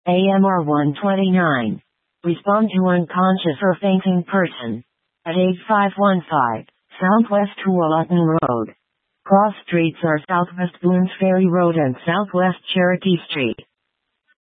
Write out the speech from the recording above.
AMR 129. Respond to unconscious or fainting person. At 8515, Southwest Tualatin Road. Cross streets are Southwest Boones Ferry Road and Southwest Cherokee Street.